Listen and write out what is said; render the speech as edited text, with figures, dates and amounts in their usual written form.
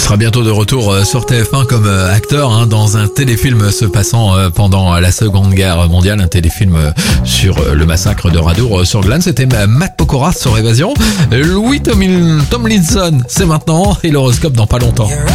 Sera bientôt de retour sur TF1 comme acteur dans un téléfilm se passant pendant la Seconde Guerre mondiale, un téléfilm sur le massacre de Radour-sur-Glane. C'était Matt Pokora sur Évasion. Louis Tomlinson, c'est maintenant, et l'horoscope dans pas longtemps.